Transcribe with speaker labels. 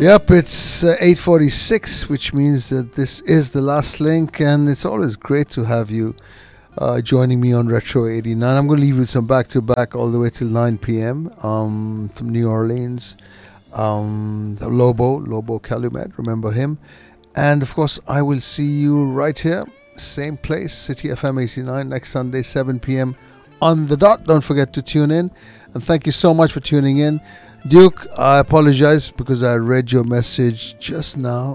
Speaker 1: Yep, it's 8:46, which means that this is the last link, and it's always great to have you joining me on Retro 89. I'm going to leave you with some back to back all the way till 9 p.m. From New Orleans. The Lobo Calumet, remember him. And of course, I will see you right here, same place, City FM 89, next Sunday, 7 p.m. on the dot. Don't forget to tune in. And thank you so much for tuning in. Duke, I apologize because I read your message just now